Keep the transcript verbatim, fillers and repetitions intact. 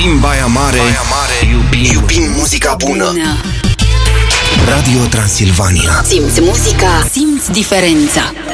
Iubim Baia Mare, Baia Mare. Iubim, iubim muzica bună. bună. Radio Transilvania. Simți muzica, simți diferența.